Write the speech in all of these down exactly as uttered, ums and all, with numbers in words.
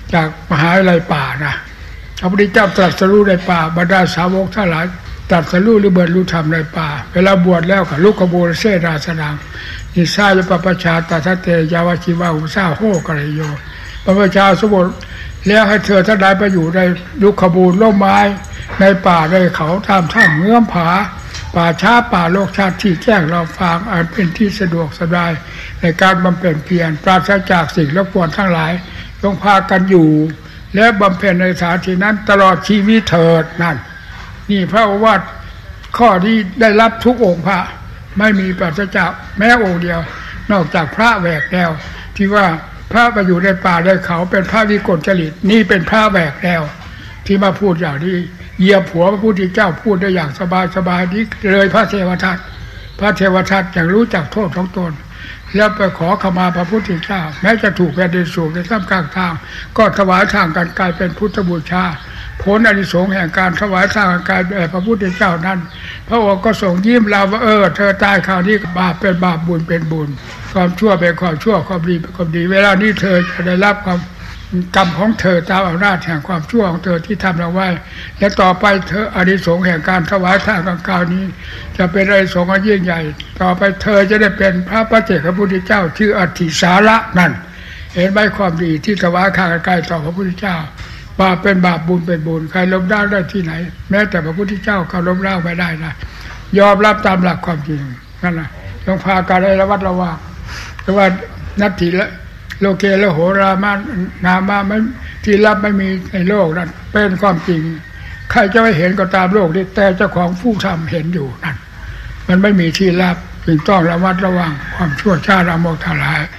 จากมหาวิทยาลัยป่านะพระพุทธเจ้าตรัสรู้ในป่าบรรดาสาวกทั้งหลายตรัสรู้หรือบรรลุธรรมในป่าเวลาบวชแล้วกับลูกขบูรเสราสนังนิสายปปชาตถเตยาวชิวาหุสาโหกระโยปปชาสมบูรณ์แล้วให้เธอทั้งหลายไปอยู่ในลูกขบูรร่มไม้ในป่าในเขาทำถ้ำเงื้อมผาป่าช้าป่าโลกชาติที่แจ้งเราฟังอันเป็นที่สะดวกสบายในการบำเพ็ญเพียรปราศจากสิ่งรบกวนทั้งหลายจงพากันอยู่และบำเพ็ญในสถานที่นั้นตลอดชีวิตเถิดนั่นนี่พระโอวาทข้อที่ได้รับทุกองค์พระไม่มีปราศจากแม้องค์เดียวนอกจากพระแหวกแนวที่ว่าพระไปอยู่ในป่าในเขาเป็นพระวิกลจริตนี่เป็นพระแหวกแนวที่มาพูดอย่างนี้เหยียบหัวพระพุทธเจ้าพูดได้อย่างสบายสบายนี้เลยพระเทวทัตพระเทวทัตอย่างรู้จักโทษของตนแล้วไปขอขมาพระพุทธเจ้าแม้จะถูกแผ่นดินสูบในท่ามกลางทางก็ถวายทางกันกลายเป็นพุทธบูชาผลอานิสงส์แห่งการถวายทางกันกายแด่พระพุทธเจ้านั้นพระองค์ก็ทรงยิ้มเราว่าเออเธอตายคราวนี้บาปเป็นบาปบุญเป็นบุญความชั่วเป็นความชั่วความดีเป็นความดีเวลานี้เธอจะได้รับความกรรมของเธอตามอำนาจแห่งความชั่วของเธอที่ทำเอาไว้และต่อไปเธออานิสงส์แห่งการถวายทานกลางกายนี้จะเป็นอานิสงส์อันยิ่งใหญ่ต่อไปเธอจะได้เป็นพระปัจเจกพุทธเจ้าชื่ออธิสาระนั่นเห็นไหมความดีที่ถวายทานกลางกายต่อพระพุทธเจ้าบาปเป็นบาปบุญเป็นบุญใครล้มล้างได้ที่ไหนแม้แต่พระพุทธเจ้าเขาล้มล้างไม่ได้นะยอมรับตามหลักความจริงนั่นแหละต้องพาการระวัดระวังแต่ว่านัตถิละโลเกละโหรามานามาไม่ที่รับไม่มีในโลกนั้นเป็นความจริงใครจะไม่เห็นก็ตามโลกนี้แต่เจ้าของผู้ทำเห็นอยู่นั่นมันไม่มีที่รับจึงต้องระวัดระวังความชั่วช้าละโมทลาย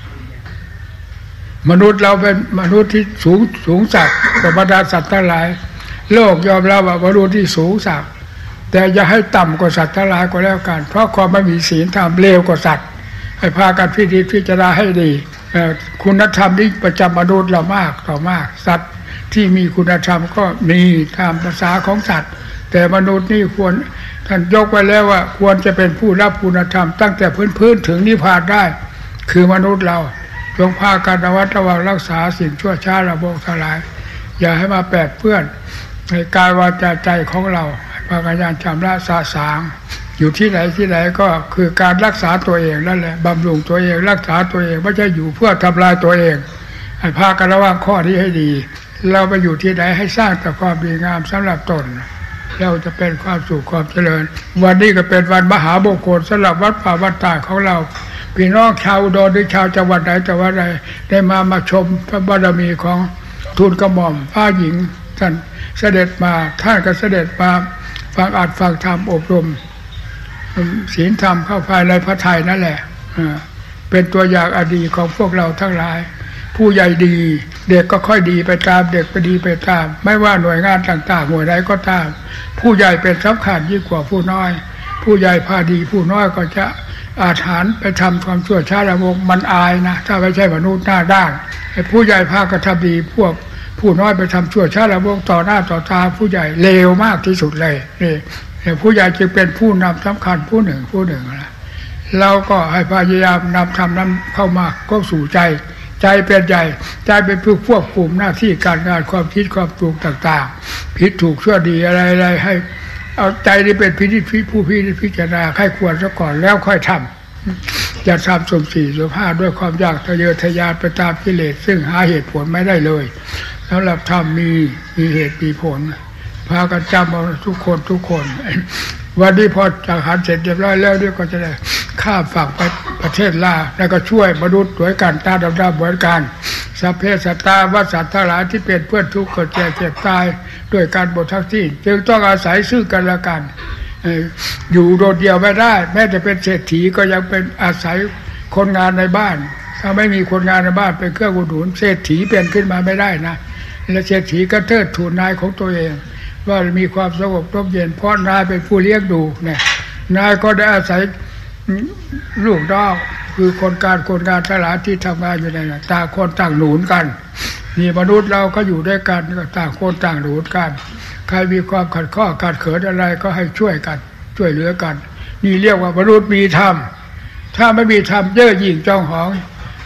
มนุษย์เราเป็นมนุษย์ที่สูงสูงสักกว่าบรรดาสัตว์ทั้งหลายโลกยอมรับว่ามนุษย์ที่สูงสักแต่อย่าให้ต่ำกว่าสัตว์ทั้งหลายก็แล้วกันเพราะความไม่มีศีลธรรมเลวกว่าสัตว์ให้พากันพิจิตรพิจารณาให้ดีคุณธรรมที่ประจำมนุษย์เรามากต่อมากสัตว์ที่มีคุณธรรมก็มีตามภาษาของสัตว์แต่มนุษย์นี่ควรท่านยกไว้แล้วว่าควรจะเป็นผู้รับคุณธรรมตั้งแต่พื้นๆถึงนิพพานได้คือมนุษย์เราจงพากันระวัดระวังรักษาสิ่งชั่วช้าระบบทั้งหลายอย่าให้มาแปดเปื้อนในกายวาจาใจของเราพากันยานชำระสะสางอยู่ที่ไหนที่ไหนก็คือการรักษาตัวเองนั่นแหละบำรุงตัวเองรักษาตัวเองไม่ใช่อยู่เพื่อทำลายตัวเองให้พากันระวังข้อนี้ให้ดีเราไปอยู่ที่ไหนให้สร้างแต่ความดีงามสำหรับตนเราจะเป็นความสุขความเจริญวันนี้ก็เป็นวันมหามงคลสำหรับวัดป่าวัดตาของเราพี่น้องชาวอุดรหรือชาวจังหวัดใดจังหวัดใดได้มามาชมพระบารมีของทูลกระหม่อมพระหญิงท่านเสด็จมาท่านก็เสด็จมาฟังอัดฟังธรรมอบรมศีลธรรมเข้าภายในพระทัยนั่นแหละเป็นตัวอย่างอดีตของพวกเราทั้งหลายผู้ใหญ่ดีเด็กก็ค่อยดีไปตามเด็กไปดีไปตามไม่ว่าหน่วยงานต่างๆหน่วยใดก็ตามผู้ใหญ่เป็นสำคัญยิ่งกว่าผู้น้อยผู้ใหญ่พาดีผู้น้อยก็จะอาถรรพ์ไปทำความชั่วช้าละโมบมันอายนะถ้าไม่ใช่มนุษย์หน้าด้านไอ้ผู้ใหญ่พากระทำดีพวกผู้น้อยไปทำชั่วช้าละโมบต่อหน้าต่อตาผู้ใหญ่เลวมากที่สุดเลยนี่ผู้ใหญ่จึงเป็นผู้นำสำคัญผู้หนึ่งผู้หนึ่งนะเราก็ให้พยายามนำทำนั้นเข้ามาก็สู่ใจใจเป็นใหญ่ใจเป็นผู้ควบคุมหน้าที่การงานความคิดความปรุงต่างๆผิดถูกชั่วดีอะไรๆให้เอาใจนี้เป็นพิจิตรผู้พิจิตรพิจารณาใครควรซะก่อนแล้วค่อยทำอย่าทำสมสี่สมห้าด้วยความอยากทะเยอทะยานไปตามกิเลสซึ่งหาเหตุผลไม่ได้เลยสำหรับทำมีมีเหตุมีผลพากันจำเอาทุกคนทุกคนวันนี้พอจากหันเสร็จเรียบร้อยแล้วนี่ก็จะได้ข้ามฝั่งไปประเทศลาวแล้วก็ช่วยมนุษย์ด้วยกันตาดำๆเหมือนกันสัพเพสัตตาวัฏสัตว์ทั้งหลายที่เป็นเพื่อนทุกข์เกิดแก่เจ็บตายด้วยการบททั้งที่จึงต้องอาศัยซึ่งกันและกันอยู่โดดเดี่ยวไม่ได้แม้จะเป็นเศรษฐีก็ยังเป็นอาศัยคนงานในบ้านถ้าไม่มีคนงานในบ้านเป็นเครื่องอุดหนุนเศรษฐีเป็นขึ้นมาไม่ได้นะและเศรษฐีก็เทิดทูนนายของตัวเองว่ามีความสงบร่มเย็นเพราะนายเป็นผู้เลี้ยงดูเนี่ยนายก็ได้อาศัยลูกน้องคือคนการคนงานทั้งหลายที่ทำงานอยู่ในนั้นต่างคนต่างหนุนกันนี่มนุษย์เราก็อยู่ด้วยกันก็ต่างคนต่างหนุนกันใครมีความขัดข้อขัดเขินอะไรก็ให้ช่วยกันช่วยเหลือกันนี่เรียกว่ามนุษย์มีธรรมถ้าไม่มีธรรมเย่อหยิ่งจองหอง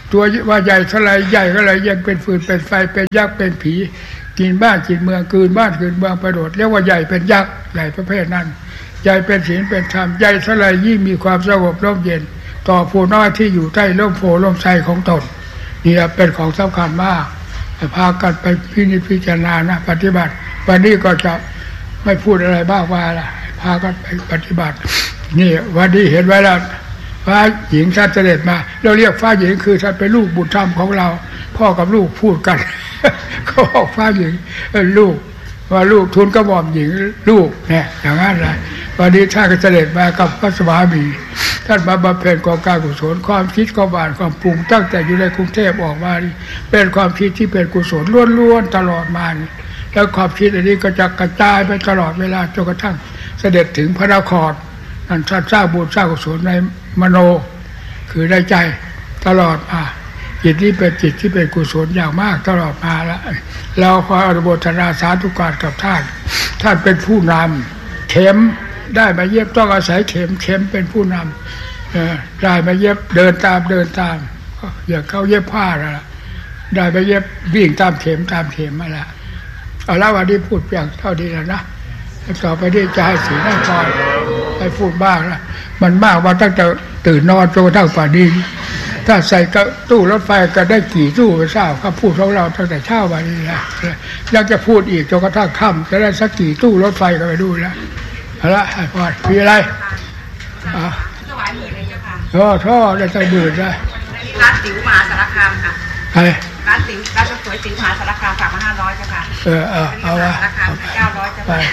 ตัวว่าใหญ่เท่าไรใหญ่ก็เลยยังเป็นฟืนเป็นไฟเป็นยักษ์เป็นผีกินบ้านกินเมืองกืนบ้านกืนเมืองประโดดเรียกว่าใหญ่เป็นยักษ์ใหญ่ประเภทนั้นใหญ่เป็นศีลเป็นธรรมใหญ่เท่าไรยิ่งมีความสงบร่มเย็นต่อผู้น้อยที่อยู่ใต้ร่มโพร่มไทรของตนนี่เป็นของสำคัญมากพากันไปพินิจพิจารณานะปฏิบัติวันนี้ก็จะไม่พูดอะไรบ้างว่าล่ะพากันไปปฏิบัตินี่วันนี้เห็นไว้แล้วฟ้าหญิงท่านเสด็จมาเราเรียกฟ้าหญิงคือท่านเป็นลูกบุญธรรมของเราพ่อกับลูกพูดกันเขาบอกฟ้าหญิงลูกว่าลูกทุนกระหม่อมหญิงลูกเนี่ยอย่างนั้นแหละวันนี้ท่านก็เสด็จมากับพระสวามีท่านมาบำเพ็ญกองการกุศลความคิดความอ่านความปรุงตั้งแต่อยู่ในกรุงเทพออกมาเป็นความคิดที่เป็นกุศลล้วนๆตลอดมาแล้วความคิดอันนี้ก็จะกระจายไปตลอดเวลาจนกระทั่งเสด็จถึงพระนครนั่นท่านสร้างบุญสร้างกุศลในมโนคือในใจตลอดมาจิตที่เป็นจิตที่เป็นกุศลอย่างมากตลอดมาแล้วเราขออนุโมทนาสาธุการกับท่านท่านเป็นผู้นำเข็มได้มาเย็บต้องอาศัยเข็มเข็มเป็นผู้นำได้มาเย็บเดินตามเดินตามอย่างเขาเย็บผ้าแล้วได้มาเย็บวิ่งตามเข็มตามเข็มมาแล้วเอาละวันนี้พูดเพียงเท่านี้แล้วนะต่อไปนี้จะให้สีหน้าคอยให้พูดบ้างนะมันมากว่าตั้งแต่ตื่นนอนจนกระทั่งป่านนี้ถ้าใส่กระตู้รถไฟก็ได้กี่ตู้ไปทราบครับพูดของเราตั้งแต่เช้าวันนี้นะยังจะพูดอีกจนกระทั่งค่ำจะได้สักกี่ตู้รถไฟก็ไปดูแล้วเอาละให้พอมีอะไรอ่ะถวายหมื่นเลยเจ้าค่ะท่อท่อได้ใจหมื่นได้ร้านติ๋วมหาสารคามค่ะใช่ร้านติ๋วร้านสวยติ๋วมหาสารคามฝากมาห้าร้อยเจ้าค่ะเออเอาเอาละสารคามเก้าร้อยเจ้าค่ะ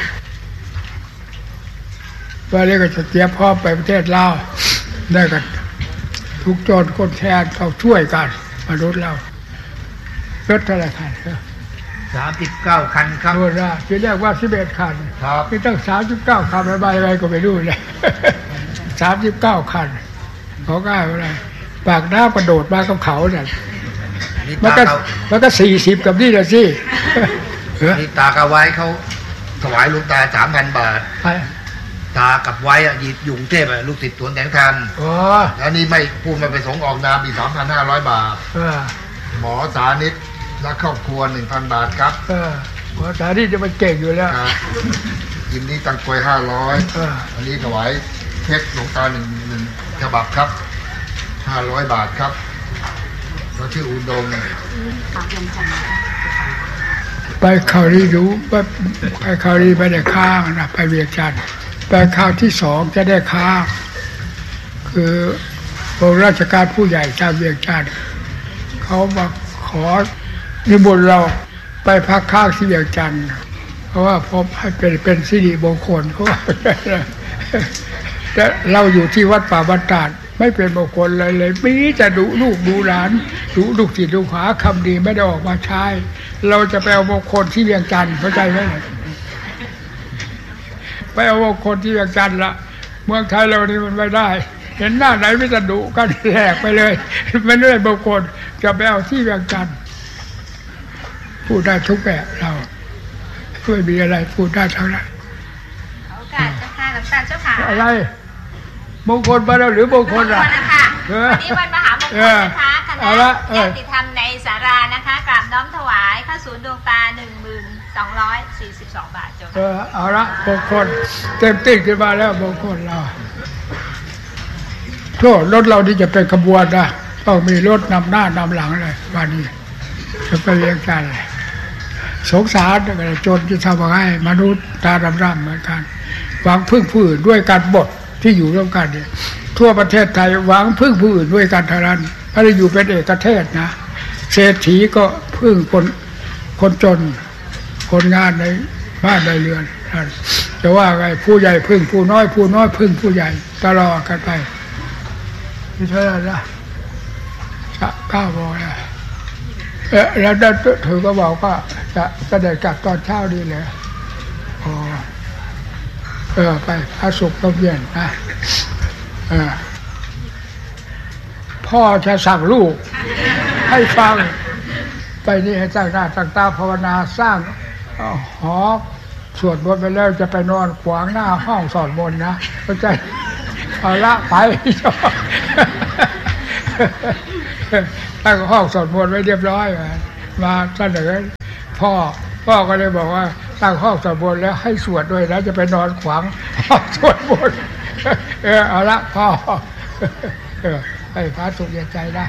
ว่าเรียกก็จะเตรียมพร้อมไปประเทศลาวได้กันทุกโจรคนแทนเขาช่วยกันมนุษย์เรารถอะไรคันสามสิบเก้าคันครับโน่นนะที่เรียกว่าสิบเอ็ดคันที่ตั้งสามสิบเก้าคันอะไรอะไรก็ไม่รู้เลยสามสิบเก้าคันเขาง่ายอะไรปากน้ำกระโดดมากับเขาเนี่ยมันก็มันก็สี่สิบกับนี่แหละสินี่ตากเอาไว้เขาถวายหลวงตาสามพันบาทตากับไว้อะยิดยุงเทพลูกศิษย์สวนแสงธรรมอ๋อแล้วนี่ไม่พูดมาไปสงออกนามอีกสามพันห้าร้อยบาทหมอสานิตและครอบครัวหนึ่งพันบาทครับหมอสานิตจะมันเก่งอยู่แล้วยินนี้ตังกวยห้าร้อยอันนี้ถวายเค้กหลวงตาหนึ่งหนึ่งฉบับครับห้าร้อยบาทครับเราชื่ออุดมไปข่าวดีดูไปข่าวดีไปได้ข้างนะไปเวียงจันทร์ไปข่าวที่สองจะได้ข้างคือองค์ราชการผู้ใหญ่ชาวเวียงจันทร์เขามาขอนิมนต์เราไปพักข้างที่เวียงจันทร์เพราะว่าพบให้เป็นเป็นสิริมงคลเพราะว่าแต่เราอยู่ที่วัดป่าบ้านตาดไม่เป็นมงคลเลยเลยมีจะดูลูกดูหลานดูลูกศิษย์ลูกหาคำดีไม่ได้ออกมาใช้เราจะไปเอามงคลที่เวียงจันทร์เข้าใจไหมไปเอามงคลที่เวียงจันทร์ละเมืองไทยเรานี่มันไม่ได้เห็นหน้าไหนไม่จะดุกันแหลกไปเลยไม่ได้มงคลจะไปเอาที่เวียงจันทร์พูดได้ทุกแบบเราช่วยมีอะไรพูดได้ทั้งนั้นโอกาสเจ้าค่ะหลวงตาเจ้าค่ะอะไรมงคลมาแล้วหรือมงคลอะนะคะวันนี้วันมหามงคลนะคะคณะญาติธรรมในสารานะคะกราบน้อมถวายข้าวสารดวงตาหนึ่งหมื่นสองร้อยสี่สิบสองบาทเจ้าค่ะเออเอาละมงคลเต็มติ้งขึ้นมาแล้วมงคลเราโทษรถเราที่จะเป็นขบวนนะต้องมีรถนำหน้านำหลังเลยวันนี้จะไปเลี้ยงกันเลยสงสารอะไรจนจะทำให้มนุษย์ตาดำๆเหมือนกันหวังพึ่งผู้อื่นด้วยการบดที่อยู่ร่วมกันเนี่ยทั่วประเทศไทยหวังพึ่งผู้อื่นด้วยกันเท่านั้นไม่ได้อยู่เป็นเอกเทศนะเศรษฐีก็พึ่งคนคนจนคนงานในบ้านในเรือนจะว่าไงผู้ใหญ่พึ่งผู้น้อยผู้น้อยพึ่งผู้ใหญ่ตลอดกันไปนี่เท่านั้นนะจะก้าวบอกนะเออแล้วเธอก็บอกว่าจะจะได้กลับตอนเช้าดีเลยอ๋อเออไปพระศุกร์ต้องเย็นนะเออพ่อจะสั่งลูกให้ฟังไปนี่ให้ตั้งหน้าตั้งตาภาวนาสร้างหอสวดมนต์ไปแล้วจะไปนอนขวางหน้าห้องสอนมนต์นะเข้าใจเอาละไปไปตั้งห้องสวดมนต์ไว้เรียบร้อยมาเสนอพ่อพ่อก็เลยบอกว่าตั้งห้องสวดมนต์แล้วให้สวดด้วยแล้วจะไปนอนขวางห้องสวดมนต์เออเอาละพ่อเออให้พระสุขใจได้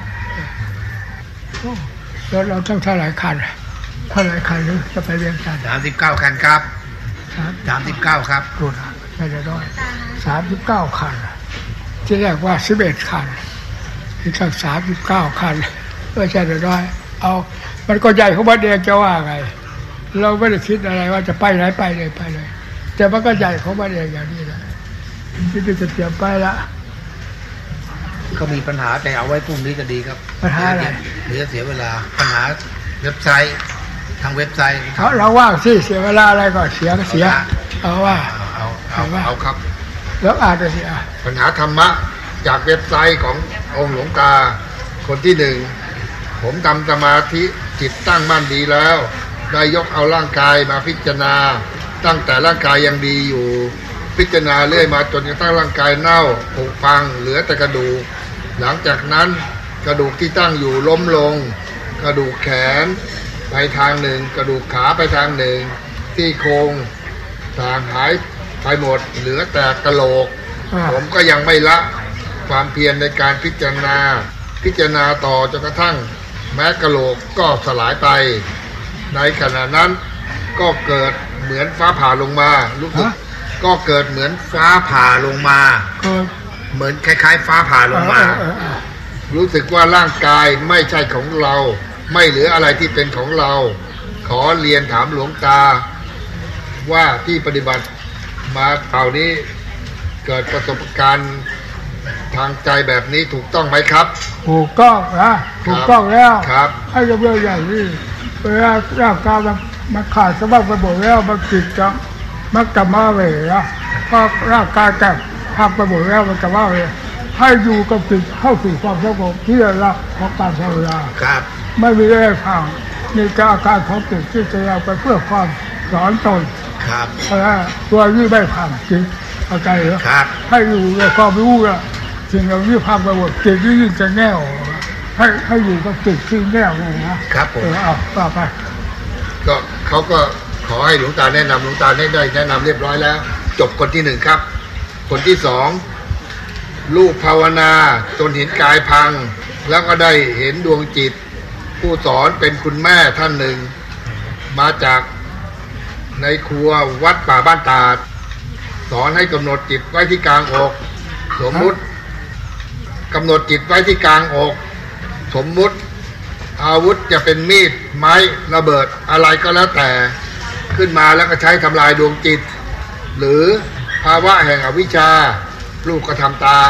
แล้วเราต้องเท่าไหร่คันเท่าไหร่คันหรือจะไปเรียนกันสามสิบเก้าคันครับสามสิบเก้าครับรุ่นไม่ได้ร้อยสามสิบเก้าคันที่แรกว่าสิบเอ็ดคันที่ทั้งสามสิบเก้าคันไม่ใช่ร้อยเอามันก็ใหญ่ของบ้านเองจะว่าไงเราไม่ได้คิดอะไรว่าจะไปไหนไปเลยไปเลยแต่มันก็ใหญ่ของบ้านเองอย่างนี้แหละที่จะเตรียมไปละก็มีปัญหาแต่เอาไว้พรุ่งนี้ก็ดีครับปัญหาอะไรเดี๋ยวเสียเวลาปัญหาเว็บไซต์ทางเว็บไซต์เขาเราว่างสิเสียเวลาอะไรก็เสียก็เสียเอาว่าเอาเอาเอาครับแล้วอ่านเลยสิอ่ะปัญหาธรรมะจากเว็บไซต์ขององค์หลวงตาคนที่หนึ่งผมทำสมาธิจิตตั้งมั่นดีแล้วได้ยกเอาร่างกายมาพิจารณาตั้งแต่ร่างกายยังดีอยู่พิจารณาเรื่อยมาจนกระทั่งร่างกายเน่าผุพังเหลือแต่กระดูกหลังจากนั้นกระดูกที่ตั้งอยู่ล้มลงกระดูกแขนไปทางหนึ่งกระดูกขาไปทางหนึ่งที่โครงต่างหายไปหมดเหลือแต่กระโหลกผมก็ยังไม่ละความเพียรในการพิจารณาพิจารณาต่อจนกระทั่งแม้กระโหลกก็สลายไปในขณะนั้นก็เกิดเหมือนฟ้าผ่าลงมารู้สึกก็เกิดเหมือนฟ้าผ่าลงมาเหมือนคล้ายๆฟ้าผ่าลงมารู้สึกว่าร่างกายไม่ใช่ของเราไม่เหลืออะไรที่เป็นของเราขอเรียนถามหลวงตาว่าที่ปฏิบัติมาเท่านี้เกิดประสบการณ์ทางใจแบบนี้ถูกต้องไหมครับถูกต้องนะถูกต้องแล้วครับให้เรื่องอย่างนี้เวลาร่างกายมันมันขาดสมบัติไปหมดแล้วมันจิตจะมันจะมาเวนะเพราะร่างกายจะพังไปหมดแล้วมันจะมาเวให้อยู่กับจิตเข้าสู่ความสงบที่ระดับของการภาวนาครับไม่มีอะไรพังมีการอาการของจิตที่จะเอาไปเพื่อความสอนตนครับเพราะตัวนี้ไม่พังจิตเข้าใจหรือครับให้อยู่ในความรู้ละสิ่งเหล่านี้พังไปหมดจิตที่ยิ่งจะแน่วให้ให้อยู่กับจิตที่แน่วเลยนะครับผมเอาต่อไปก็เขาก็ขอให้หลวงตาแนะนำหลวงตาได้ได้แนะนำเรียบร้อยแล้วจบคนที่หนึ่งครับคนที่สองลูกภาวนาจนเห็นกายพังแล้วก็ได้เห็นดวงจิตผู้สอนเป็นคุณแม่ท่านหนึ่งมาจากในครัววัดป่าบ้านตาดสอนให้กำหนดจิตไว้ที่กลางอกสมมุติกำหนดจิตไว้ที่กลางอกสมมุติอาวุธจะเป็นมีดไม้ระเบิดอะไรก็แล้วแต่ขึ้นมาแล้วก็ใช้ทำลายดวงจิตหรือภาวะแห่งอวิชชาลูกก็ทำตาม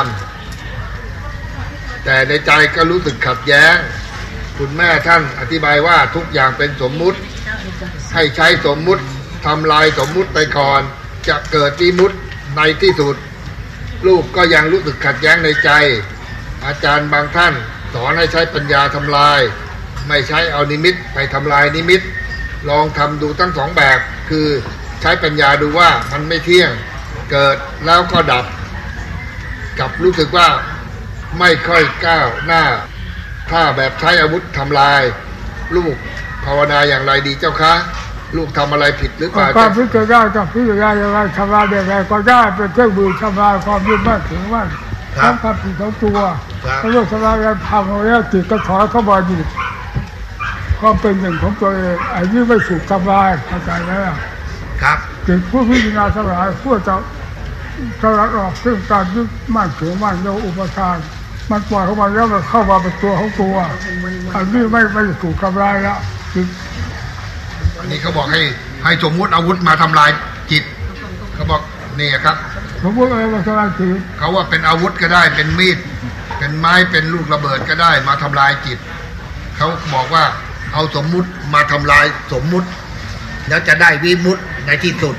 แต่ในใจก็รู้สึกขัดแย้งคุณแม่ท่านอธิบายว่าทุกอย่างเป็นสมมุติให้ใช้สมมุติทำลายสมมุติไปก่อนจะเกิดวิมุตติในที่สุดลูกก็ยังรู้สึกขัดแย้งในใจอาจารย์บางท่านสอนให้ใช้ปัญญาทำลายไม่ใช้เอานิมิตไปทำลายนิมิตลองทำดูทั้งสองแบบคือใช้ปัญญาดูว่ามันไม่เที่ยงเกิดแล้วก็ดับกับรู้สึกว่าไม่ค่อยก้าวหน้าถ้าแบบใช้อาวุธทำลายลูกภาวนาอย่างไรดีเจ้าคะลูกทำอะไรผิดหรือเปล่าความพิจารณาจะพิจารณาอย่างไรทำลายอย่างไรก็ได้เป็นเครื่องมือทำลายความยึดมั่นถือมั่นทำความผิดของตัวถ้าลูกทำลายการทำแล้วจิตก็ถอยเข้ามาอยู่ความเป็นหนึ่งของตัวเองอันนี้ไม่ถูกทำลายเข้าใจไหมครับจิตผู้พิจารณาทั้งหลายเพื่อจะสลัดออกซึ่งการยึดมั่นถือมั่นโยอุปทานมันปล่อยเข้ามาแล้วมันเข้ามาเป็นตัวของตัวอันนี้ไม่ไม่ถูกทำลายแล้วอันนี้เขาบอกให้ให้สมมุติอาวุธมาทำลายจิตเขาบอกนี่ครับสมมุติอะไรมาทำลายจิตเขาว่าเป็นอาวุธก็ได้เป็นมีดเป็นไม้เป็นลูกระเบิดก็ได้มาทำลายจิตเขาบอกว่าเอาสมมุติมาทำลายสมมุติแล้วจะได้วิมุตติในที่สุด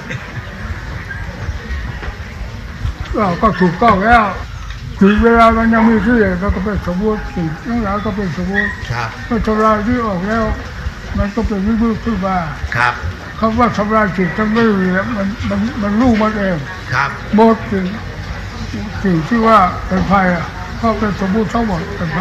เราก็ถูกต้องแล้วถึงเวลามันยังมีที่เหลือมันก็เป็นสมมุติสิ่งนั้นแล้วก็เป็นสมมุติเมื่อทำลายที่ออกแล้วมันก็เป็นวิมุตติขึ้นมาครับคำว่าทำลายจิตมันไม่มีมันมันมันรู้มันเองครับหมดสิ่งสิ่งที่ว่าเป็นภัยอ่ะเพราะเป็นสมมุติทั้งหมดเป็นภัย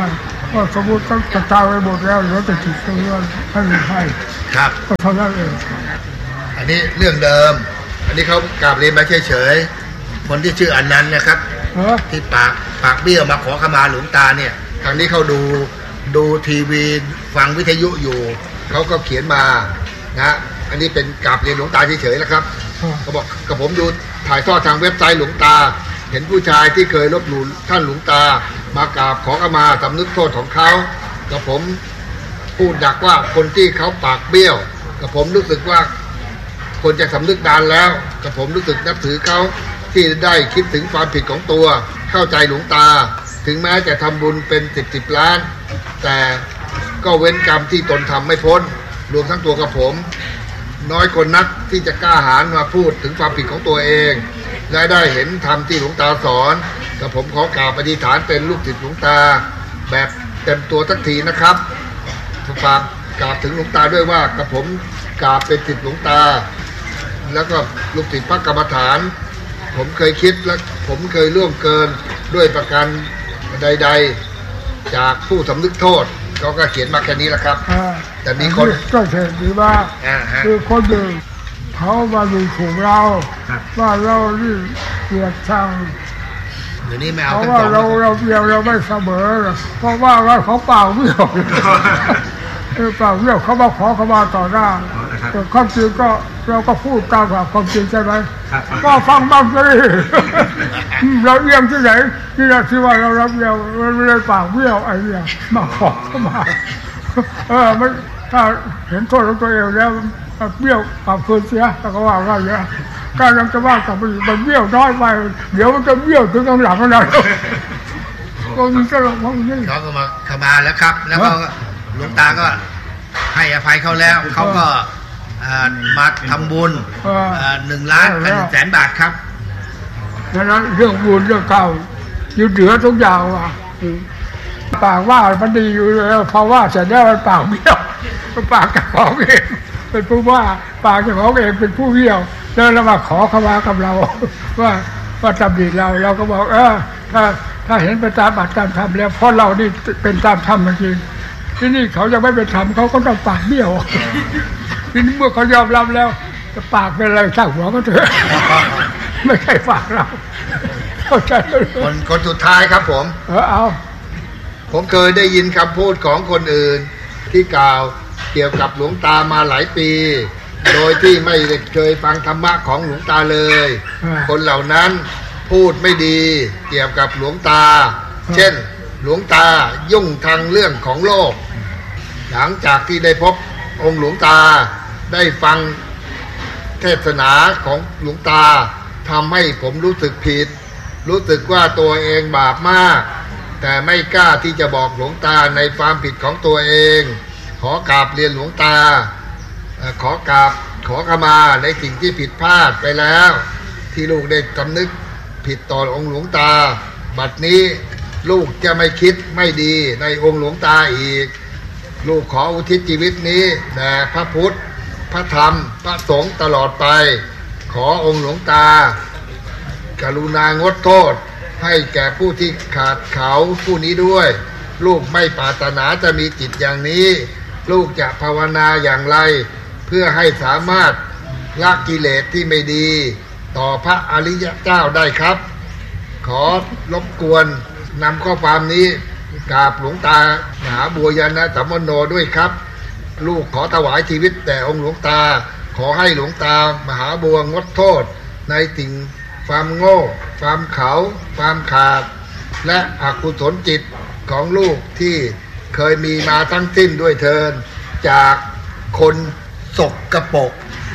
ก็สมมติก็กระจายไปหมดแล้วเหลือแต่จิตตัวนี้ให้หรือให้ครับก็เท่านั้นเองอันนี้เรื่องเดิมอันนี้เขากราบเรียนมาเฉยๆคนที่ชื่ออันนั้นนะครับที่ปากปากเบี้ยวมาขอขมาหลวงตาเนี่ยทางนี้เขาดูดูทีวีฟังวิทยุอยู่เขาก็เขียนมานะอันนี้เป็นกราบเรียนหลวงตาเฉยๆนะครับเขาบอกกับผมดูถ่ายทอดทางเว็บไซต์หลวงตาเห็นผู้ชายที่เคยลบหลู่ท่านหลวงตามากราบขอขมาสำนึกโทษของเขากับผมพูดดักว่าคนที่เขาปากเบี้ยวกับผมรู้สึกว่าคนจะสำนึกนานแล้วกับผมรู้สึกนับถือเขาที่ได้คิดถึงความผิดของตัวเข้าใจหลวงตาถึงแม้จะทำบุญเป็นสิบสิบล้านแต่ก็เว้นกรรมที่ตนทำไม่พ้นรวมทั้งตัวกับผมน้อยคนนักที่จะกล้าหาญมาพูดถึงความผิดของตัวเองและได้เห็นธรรมที่หลวงตาสอนกับผมขอกราบอธิษฐานเป็นลูกศิษย์หลวงตาแบบเต็มตัวสักทีนะครับฝากกราบถึงหลวงตาด้วยว่ากับผมกราบเป็นศิษย์หลวงตาแล้วก็ลูกศิษย์พระกรรมฐานผมเคยคิดและผมเคยล่วงเกินด้วยประการใดๆจากผู้สำนึกโทษเขาก็เขียนมาแค่นี้แหละครับแต่มีคนก็เห็นดีว่าคือคนหนึ่งเขามาดูถูกเราว่าเรานี่เกลียดชังเดี๋ยวนี้ไม่เอาเพราะว่าเราเราเพียงเราไม่เสมอเพราะว่าว่าเขาเปล่าเบี้ยวเปล่าเบี้ยวเขามาขอเขามาต่อหน้าแต่ความจริงก็เราก็พูดตามความจริงใช่ไหมก็ฟังบ้างสิเราเอียงที่ไหนนี่เราที่ว่าเรารับเบี้ยวเราไม่ได้เปล่าเบี้ยวไอ้เนี่ยมาขอเขามาเออไม่ถ้าเห็นโทษของตัวเองแล้วเบี้ยวปรับคืนเสียแต่ก็ว่าว่าอย่างนี้การยังจะว่ากลับไปมันเบี้ยวน้อยไปเดี๋ยวมันจะเบี้ยวถึงกำลังมันเลยก็มีก็ลองฟังนี่เขาก็มาขมาแล้วครับแล้วก็หลวงตาก็ให้อภัยเขาแล้วเขาก็มาทำบุญหนึ่งล้านหนึ่งแสนบาทครับดังนั้นเรื่องบุญเรื่องเก่ายึดเหลือทุกอย่างว่ะปากว่ามันดีอยู่แล้วเพราะว่าเสร็จแล้วมันปากเบี้ยวปากกับของเองเป็นผู้ว่าปากกับของเองเป็นผู้เบี้ยวแล้วเรามาขอขมากับเราว่าว่าจำดีเราเราก็บอกเออถ้าถ้าเห็นไปตามบัตรตามธรรมแล้วเพราะเรานี่เป็นตามธรรมจริงที่นี่เขาจะไม่เป็นธรรมเขาก็ต้องปากเบี้ยวทีนี้เมื่อเขายอมรับแล้วจะปากเป็นอะไรช่างหัวก็เถอะไม่ใช่ปากเราเข้าใจคนคนสุดท้ายครับผมเออเอาผมเคยได้ยินคำพูดของคนอื่นที่กล่าวเกี่ยวกับหลวงตามาหลายปีโดยที่ไม่เคยฟังธรรมะของหลวงตาเลยคนเหล่านั้นพูดไม่ดีเกี่ยวกับหลวงตาเช่นหลวงตายุ่งทางเรื่องของโลกหลังจากที่ได้พบองค์หลวงตาได้ฟังเทศนาของหลวงตาทำให้ผมรู้สึกผิดรู้สึกว่าตัวเองบาปมากแต่ไม่กล้าที่จะบอกหลวงตาในความผิดของตัวเองขอกราบเรียนหลวงตาขอกราบขอขมาในสิ่งที่ผิดพลาดไปแล้วที่ลูกได้สำนึกผิดต่อองค์หลวงตาบัดนี้ลูกจะไม่คิดไม่ดีในองค์หลวงตาอีกลูกขออุทิศชีวิตนี้แด่พระพุทธพระธรรมพระสงฆ์ตลอดไปขอองค์หลวงตากรุณางดโทษให้แก่ผู้ที่ขาดเขาผู้นี้ด้วยลูกไม่ปรารถนาจะมีจิตอย่างนี้ลูกจะภาวนาอย่างไรเพื่อให้สามารถละกิเลสที่ไม่ดีต่อพระอริยเจ้าได้ครับขอรบกวนนำข้อความนี้กราบหลวงตามหาบัวยานะสัมมโนด้วยครับลูกขอถวายชีวิตแต่องค์หลวงตาขอให้หลวงตามหาบัวงดโทษในสิ่งความโง่ความเขาความขาดและอกุศลจิตของลูกที่เคยมีมาทั้งสิ้นด้วยเทินจากคนสกปรก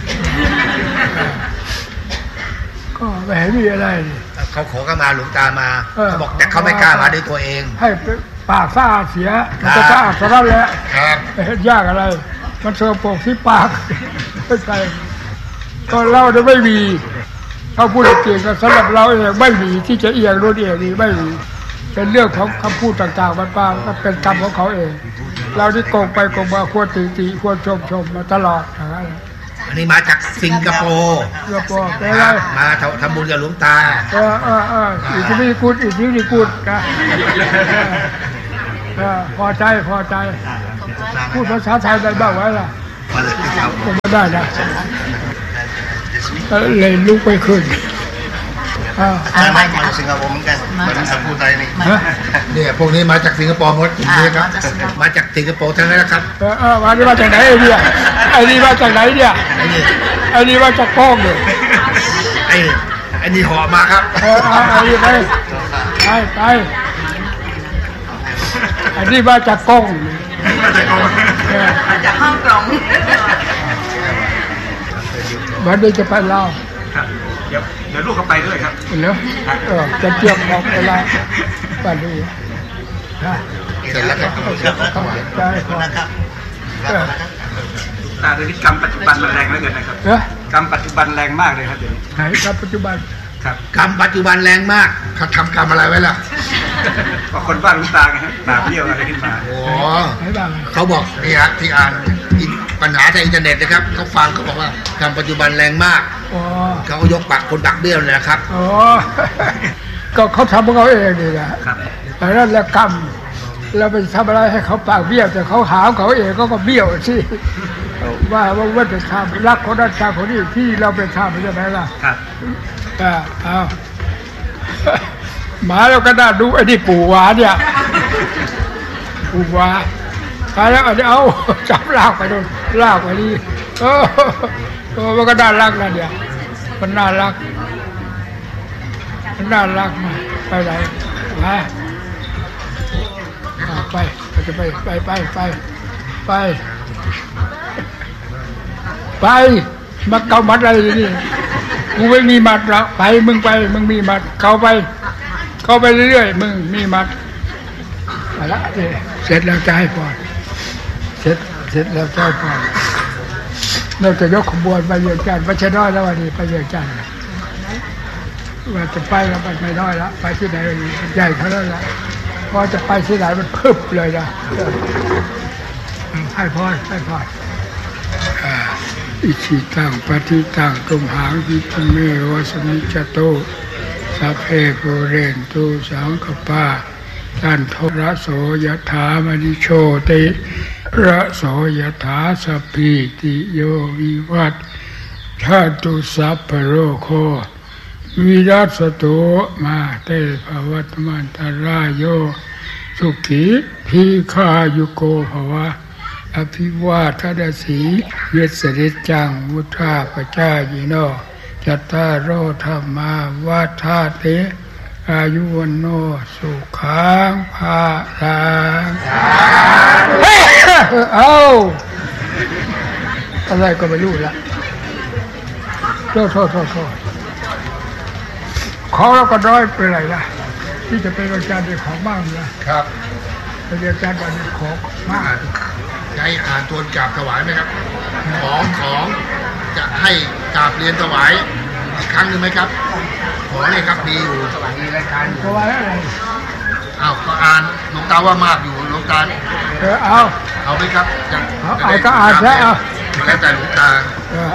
ก็ไม่เห็นมีอะไรเขาขอเข้ามาหลวงตามาเขาบอกแต่เขาไม่กล้ามาด้วยตัวเองให้ปากสะอาดเสียมันจะสะอาดสะอาดแล้วเห็นยากอะไรมันเสกปรกที่ปากไม่ใช่ก็เล่าจะไม่มีเขาพูดจริงก็สำหรับเราเองไม่มีที่จะเอียงโน่นเอียงนี้ไม่มีเป็นเรื่องของคำพูดต่างๆมันปาก็เป็นกรรมของเขาเองเราที่โกงไปโกงมาควรตีตีควรชมชมมาตลอดอย่างนั้นอันนี้มาจากสิงคโปร์สิงคโปร์เป็นไรมาทำบุญกับหลวงตาเออเออเอออีกที่นี่กูดอีกที่นี่กูดนะพอใจพอใจพูดภาษาไทยได้บ้างไว้ล่ะก็ไม่ได้นะเลยลุกไปขึ้นมาจากสิงคโปร์เหมือนกันมาจากพูดไทยนี่เนี่ยพวกนี้มาจากสิงคโปร์หมดนี่ครับมาจากสิงคโปร์ทั้งนั้นนะครับเออมาที่มาจากไหนไอ้เนี่ยไอ้นี่มาจากไหนเนี่ยไอ้นี่ไอ้นี่มาจากก้องเนี่ยไอ้ไอ้นี่ห่อมาครับเออไอ้นี่ไปไปไปไอ้นี่มาจากก้องมาจากก้องมาจากห้องกลงวันนี้จะไปเล่าเดี๋ยวเดี๋ยวลูกเขาไปด้วยครับเนอะเออจะเตรียมของเวลาไปดูเสร็จแล้วครับได้นะครับตาเดี๋ยวนี้กรรมปัจจุบันมันแรงเหลือเกินนะครับกรรมปัจจุบันแรงมากเลยครับเดี๋ยวนี้ไหนกรรมปัจจุบันครับกรรมปัจจุบันแรงมากเขาทำกรรมอะไรไว้ล่ะก็คนบ้านลุงตาไงฮะตาเบี้ยวอะไรขึ้นมาโอ้เขาบอกนี่ฮะที่อ่านปัญหาทางอินเทอร์เน็ตนะครับเขาฟังเขาบอกว่ากรรมปัจจุบันแรงมากเขาก็ยกปากคนปากเบี้ยวเลยนะครับอ๋อก็เขาทำของเขาเองนี่แหละแต่นั่นแหละกรรมเราไปทำอะไรให้เขาปากเบี้ยวแต่เขาหาเขาเองก็ก็เบี้ยวสิว่าว่าว่าไปทำรักคนนั้นทำคนนี้ที่เราไปทำใช่ไหมล่ะครับอ่าเอาหมาเราก็ได้ดูไอ้นี่ปู่วาเนี่ยปู่วาไปแล้วเอาเอาจับลากไปโดนลากไปนี่เออเออมันก็น่ารักนะเนี่ยมันน่ารักมันน่ารักมาไปไหนมาไปจะไปไปไปไปไปไปมาเกามัดอะไรนี่กูไม่มีมัดละไปมึงไปมึงมีมัดเข้าไปเข้าไปเรื่อยๆมึงมีมัดเอาละเสร็จแล้วจะให้พรเสร็จเสร็จแล้วจะให้พรเราจะยกขบวนไปเยือนจันทร์ไม่ใช่น้อยแล้ววันนี้ไปเยือนจันทร์ว่าจะไปแล้วไปไม่น้อยละไปที่ไหนใหญ่เขาแล้วละพอจะไปที่ไหนมันพึบเลยนะให้พรให้พรอิชิตังปฏิตังตุมหังวิปเมวสมิจโตสัพเพโพเรนตุสังคปาจันโทระโสยถามณิโชติระโสยถาสพีติโยวิวัตชาตุสัพพโรโควิรัสโตมาเตภวัตมันตรายโยสุขีทีฆายุโกภวะอภิวาทนาสีเยสริจังวุธาปจายิโนจัตตารโอธรรมาวาทาเตอายุวันโนสุขังภาลังเอาอะไรก็ไม่รู้ละโทษโทษโทษโทษของเราก็น้อยไปไหนล่ะที่จะเป็นอาจารย์ในของบ้างนะครับเป็นอาจารย์วันนี้ของมากใช้อ่านทวนกราบถวายไหมครับของของจะให้กราบเรียนถวายอีกครั้งหนึ่งไหมครับขอเลยครับดีอยู่สวัสดีรายการถวายอะไรอ้าวก็อ่านหลวงตาว่ามากอยู่หลวงตาเออเอาเอาไหมครับจะเอาก็อ่านแล้วเอาแล้วแต่หลวงตาเออ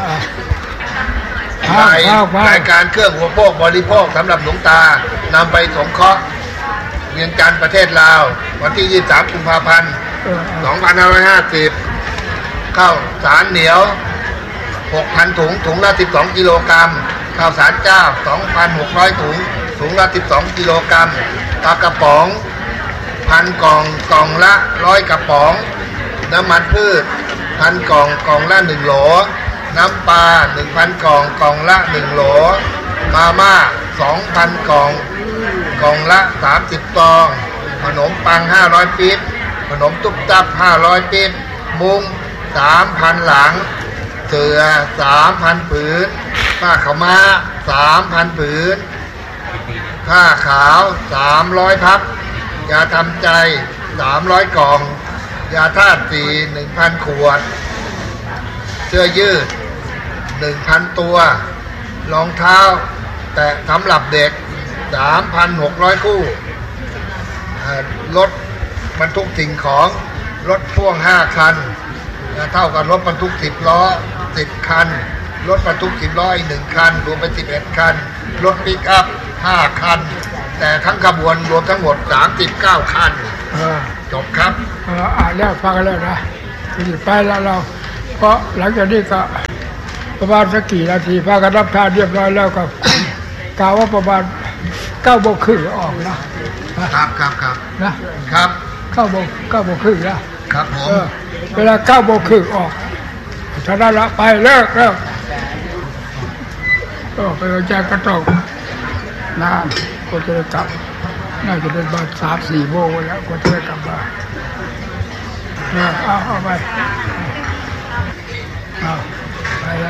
รายการเครื่องอุปโภคบริโภคสำหรับหลวงตานำไปสงเคราะห์เวียงจันทร์ประเทศลาววันที่ยี่สิบสามกุมภาพันธ์สองพันห้าร้อยห้าสิบข้าวสารเหนียว หกพัน ถุงถุงละสิบสองกิโลกรัมข้าวสารเจ้า สองพันหกร้อย ถุงถุงละสิบสองกิโลกรัมปลากระป๋องพันกล่องกล่องละร้อยกระป๋องน้ำมันพืชพันกล่องกล่องละหนึ่งโหลน้ำปลา หนึ่งพัน กล่องกล่องละหนึ่งโหลมาม่า สองพัน กล่องกล่องละสามสิบซองขนมปังห้าร้อยปี๊บขนมตุ๊บตับห้าร้อยปี๊บมุ้ง สามพัน หลังเสื่อ สามพัน ผืนผ้าขาวม้า สามพัน ผืนผ้าขาวสามร้อยพับยาทำใจสามร้อยกล่องยาธาตุสี หนึ่งพัน ขวดเสื้อยืด หนึ่งพัน ตัวรองเท้าแต่สำหรับเด็ก สามพันหกร้อย คู่รถบรรทุกสิ่งของรถพ่วงห้าคันเท่ากับรถบรรทุกสิบล้อสิบคันรถบรรทุกสิบล้ออีกหนึ่งคันรวมเป็นสิบเอ็ดคันรถปิกอัพห้าคันแต่ทั้งขบวนรวมทั้งหมดสามสิบเก้าคันจบครับเราอ่านแล้วฟังแล้วนะไปแล้วเราเพราะหลังจากนี้ก็ประมาณสักกี่นาทีพากันรับทานเรียบร้อยแล้วก็กล่าวว่าประมาณเก้าโมงครึ่งออกนะครับครับครับนะครับเก้าโมงเก้าโมงครึ่งนะครับผมเวลาเก้าโมงครึ่งออกท่านั้นละไปเลิกเลิกก็ไปแจ้งกระจกนานก็จะได้กลับน่าจะเป็นบ่ายสามสี่โมงแล้วก็จะได้กลับมาเอาเอาไปเอาไปแล้ว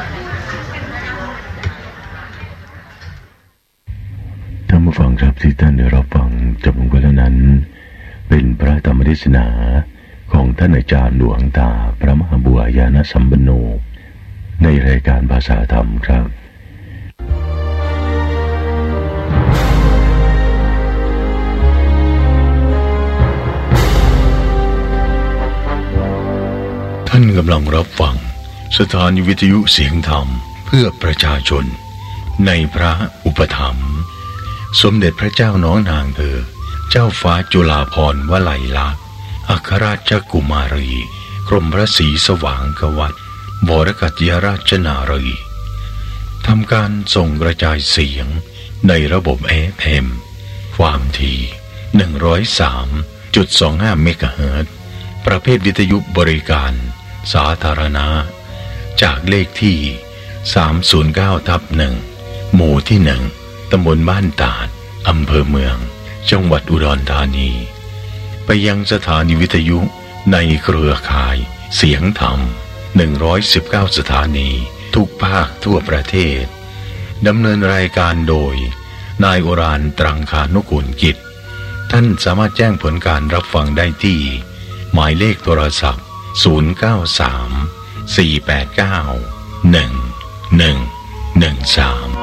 ท่านผู้ฟังครับที่ท่านได้รับฟังจบลงไปแล้วนั้นเป็นพระธรรมเทศนาของท่านอาจารย์หลวงตาพระมหาบัวยานสัมปันโนในรายการภาษาธรรมครับท่านกำลังรับฟังสถานีวิทยุเสียงธรรมเพื่อประชาชนในพระอุปถัมภ์สมเด็จพระเจ้าน้องนางเธอเจ้าฟ้าจุฬาภรณ์วลัยลักษณ์อัครราชกุมารีกรมพระศรีสว่างกวัตรบรกัตยราชนารีทำการส่งกระจายเสียงในระบบ เอ เอฟ เอ็ม ความถี่ หนึ่งร้อยสามจุดสองห้า เมกะเฮิรตซ์ประเภทวิทยุบริการสาธารณะจากเลขที่ สามศูนย์เก้าทับหนึ่ง หมู่ที่หนึ่งตำบลบ้านตาดอำเภอเมืองจังหวัดอุดรธานีไปยังสถานีวิทยุในเครือข่ายเสียงธรรมหนึ่งร้อยสิบเก้าสถานีทุกภาคทั่วประเทศดำเนินรายการโดยนายโอรานตรังคานุกูลกิจท่านสามารถแจ้งผลการรับฟังได้ที่หมายเลขโทรศัพท์ศูนย์ เก้า สาม สี่ แปด เก้า หนึ่ง หนึ่ง หนึ่ง สาม